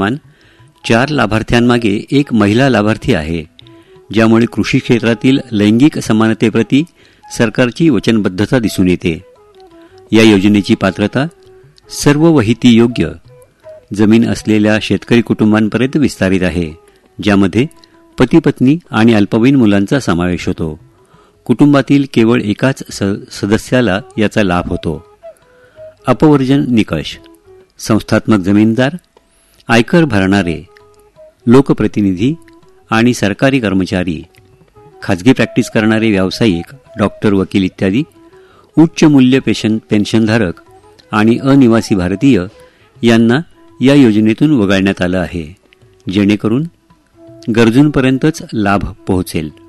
किमान 4 लाभार्थ्यांमागे एक महिला लाभार्थी आहे, ज्यामुळे कृषी क्षेत्रातील लैंगिक समानतेप्रती सरकारची वचनबद्धता दिसून येते. या योजनेची पात्रता सर्व वहिती योग्य जमीन असलेल्या शेतकरी कुटुंबांपर्यंत विस्तारित आहे, ज्यामध्ये पती पत्नी आणि अल्पवयीन मुलांचा समावेश होतो. कुटुंबातील केवळ एकाच सदस्याला याचा लाभ होतो. अपवर्जन निकष: संस्थात्मक जमीनदार, आयकर भरणारे, लोकप्रतिनिधी आणि सरकारी कर्मचारी, खाजगी प्रॅक्टिस करणारे व्यावसायिक, डॉक्टर, वकील इत्यादी, उच्च मूल्य पेन्शनधारक आणि अनिवासी भारतीय यांना या योजनेतून वगळण्यात आलं आहे, जेणेकरून गरजूंपर्यंतच लाभ पोहोचेल.